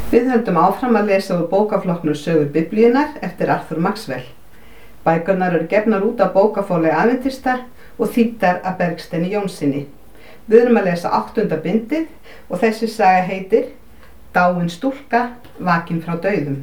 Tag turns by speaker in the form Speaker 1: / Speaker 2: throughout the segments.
Speaker 1: Við höldum áfram að lesa úr bókaflokknum Sögur Biblíunnar eftir Arthur Maxwell. Bækurnar eru gefnar út af bókaforlagi Adventista og þýddar af Bergsteini Jónssyni. Við erum að lesa 8. bindið og þessi saga heitir Dáin stúlka, vakin frá dauðum.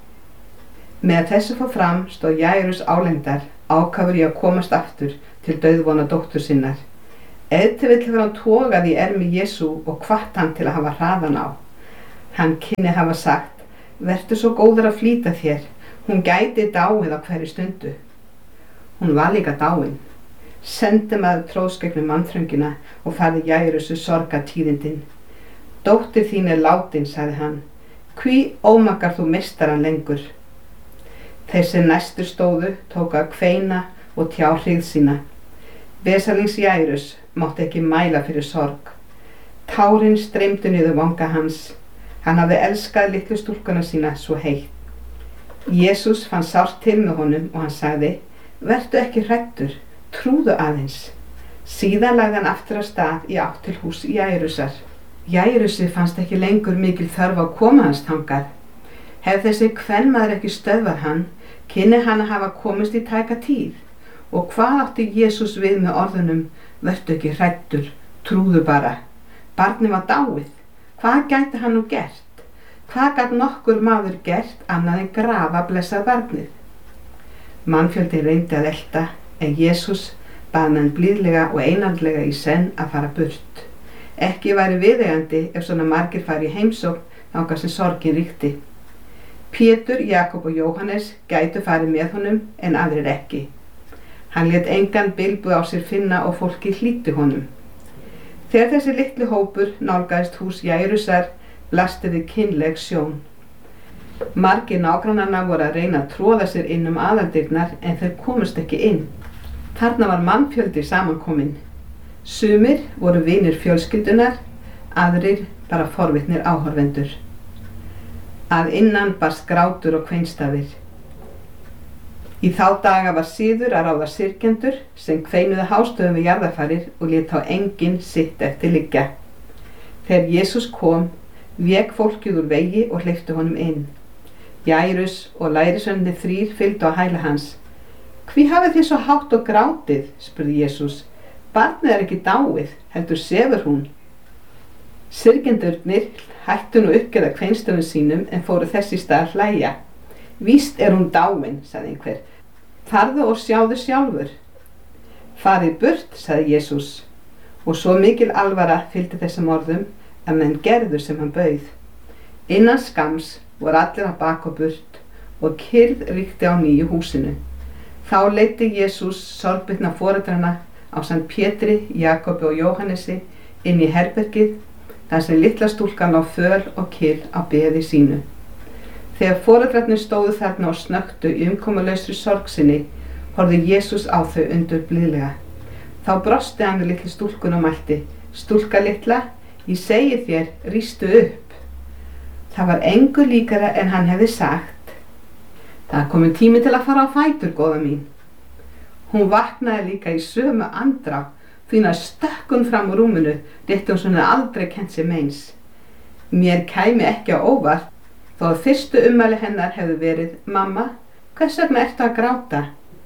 Speaker 1: Með þessu fór fram stóð Jairus álengdar, ákafur í að komast aftur til dauðvona dóttur sinnar. Ef til vill hefur hann togað í ermi Jesú og hvatt hann til að hafa hraðan á. Hann kynni hafa sagt, vertu svo góður að flýta þér, hún gæti dáið á hverju stundu. Hún var líka dáin. Sendi maður tróðst gegnum mannþröngina og færði Jairusu sorgartíðindin. Dóttir þín er látin, sagði hann. Hví ómakar þú meistarann lengur? Þeir sem næstur stóðu tóku að kveina og tjá hryggð sína. Vesalings Jairus mátti ekki mæla fyrir sorg. Tárin streymdu niður vanga hans. Hann hafði elskað litlu stúlkuna sína svo heitt. Jesús fann sárt til með honum og hann sagði, vertu ekki hræddur, trúðu aðeins. Síðan lagði hann aftur af stað í átt til hús Jairusar. Jairusi fannst ekki lengur mikil þörf að koma hans þangað. Hef þessi kvenmaður ekki stöðvað hann, kynni hann að hafa komist í tæka tíð. Og hvað átti Jesús við með orðunum, vertu ekki hræddur, trúðu bara. Barnið var dáið. Hvað gæti hann nú gert? Hvað gat nokkur maður gert annað en grafa blessað barnið? Mannfjöldi reyndi að elta, en Jesús bað menn blíðlega og einandlega í senn að fara burt. Ekki væri viðeigandi ef svona margir fari í heimsókn þangað sem sorgin ríkti. Pétur, Jakob og Jóhannes gætu farið með honum en aðrir ekki. Hann lét engan bilbug á sér finna og fólki hlýddi honum. Þegar þessi litli hópur nálgaðist hús Jairusar, blasti við kynleg sjón. Margir nágrannanna voru að reyna að tróða sér inn aðaldyrnar en þeir komust ekki inn. Þarna var mannfjöldi samankominn. Sumir voru vinir fjölskyldunar, aðrir bara forvitnir áhorfendur. Að innan barst grátur og kveinstafir. Í þá daga var siður að ráða syrgjendur sem kveinuðu hástöfum við jarðarfarir og lét þá enginn sitt eftir liggja. Þegar Jesús kom, vék fólkið úr vegi og hleypti honum inn. Jairus og lærisveinarnir 3 fylgdu á hæla hans. Hví hafið þið svo hátt og grátið, spurði Jesús. Barnið er ekki dáið, heldur sefur hún. Syrgjendurnir hættu nú uppgerða kveinstöfum sínum en fóru þess í stað að hlæja. Víst er hún dáin, sagði einhver. Farðu og sjáðu sjálfur. Farið burt, sagði Jesús. Og svo mikil alvara fylgdi þessum orðum að menn gerðu sem hann bauð. Innan skams voru allir að baka og burt og kyrrð ríkti á nýju húsinu. Þá leiddi Jesús sorgbitna foreldrana ásamt Pétri, Jakobi og Jóhannesi inn í herbergið þar sem litla stúlkan lá föl og kyrr á beði sínu. Þegar foreldrarnir stóðu þarna og snöktu í umkomulausri sorg sinni, horfði Jesús á þau undur blíðlega. Þá brosti hann við litlu stúlkuna og mælti, stúlka litla, ég segi þér, rístu upp. Það var engu líkara en hann hefði sagt, það er kominn tími til að fara á fætur, góða mín. Hún vaknaði líka í sömu andrá, því að stökk hún fram úr rúminu, rétt hún svona aldrei kennt sér meins. Mér kæmi ekki á óvart, þó að fyrstu ummæli hennar hefði verið, mamma, hvers vegna ertu að gráta?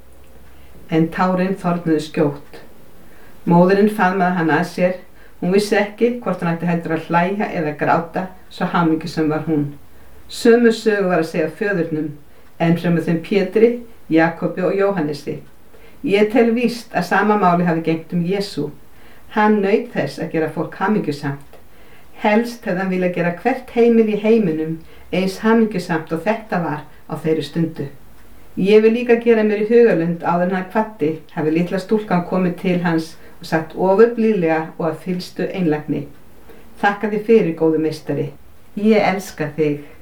Speaker 1: En tárin þornuðu skjótt. Móðirin faðmaði hana að sér, hún vissi ekki hvort hann ætti heldur að hlæja eða gráta, svo hamingjusöm var hún. Sömu sögu var að segja föðurnum, enn fremur þeim Pétri, Jakobi og Jóhannesi. Ég tel víst að sama máli hafi gegnt Jesú. Hann naut þess að gera fólk hamingjusamt. Helst hefði hann viljað gera hvert heimili í heiminum eins hamingjusamt og þetta var á þeirri stundu. Ég vil líka gera mér í hugarlund áður en hann kvaddi, hafi litla stúlkan komið til hans og sagt ofurblíðlega og að fyllstu einlægni. Þakka þér fyrir, góðu meistari. Ég elska þig.